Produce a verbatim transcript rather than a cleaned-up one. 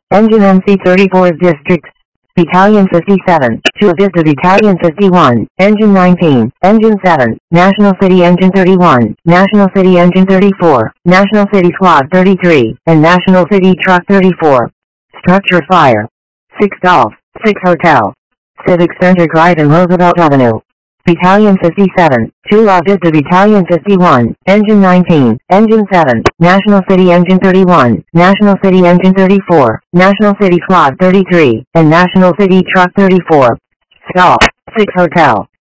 Engine M C thirty-four District. Battalion fifty-seven, Chula Vista Battalion fifty-one, Engine nineteen, Engine seven, National City Engine thirty-one, National City Engine thirty-four, National City Squad thirty-three, and National City Truck thirty-four. Structure Fire. six Golf, six Hotel. Civic Center Drive and Roosevelt Avenue. Battalion fifty-seven, Chula Vista Battalion fifty-one, Engine nineteen, Engine seven, National City Engine thirty-one, National City Engine thirty-four, National City Squad thirty-three, and National City Truck thirty-four. Golf, six Hotel.